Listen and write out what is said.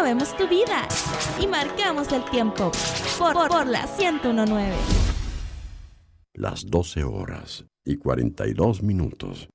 movemos tu vida y marcamos el tiempo por la 101.9. Las 12 horas y 42 minutos.